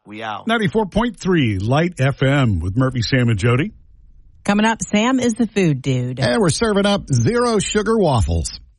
We out. 94.3 Light FM with Murphy, Sam, and Jody. Coming up, Sam is the food dude. And we're serving up 0 sugar waffles.